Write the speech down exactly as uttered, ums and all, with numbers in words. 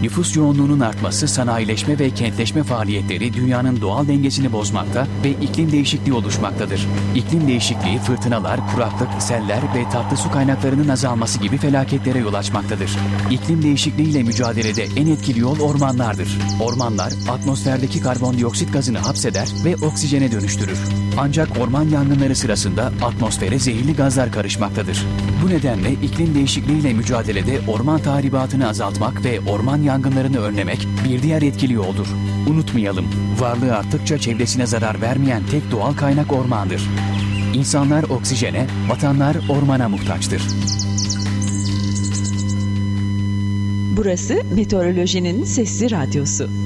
Nüfus yoğunluğunun artması, sanayileşme ve kentleşme faaliyetleri dünyanın doğal dengesini bozmakta ve iklim değişikliği oluşmaktadır. İklim değişikliği, fırtınalar, kuraklık, seller ve tatlı su kaynaklarının azalması gibi felaketlere yol açmaktadır. İklim değişikliğiyle mücadelede en etkili yol ormanlardır. Ormanlar, atmosferdeki karbondioksit gazını hapseder ve oksijene dönüştürür. Ancak orman yangınları sırasında atmosfere zehirli gazlar karışmaktadır. Bu nedenle iklim değişikliğiyle mücadelede orman tahribatını azaltmak ve orman yangınlarını önlemek bir diğer etkili yoldur. Unutmayalım, varlığı arttıkça çevresine zarar vermeyen tek doğal kaynak ormandır. İnsanlar oksijene, vatanlar ormana muhtaçtır. Burası Meteorolojinin Sesli Radyosu.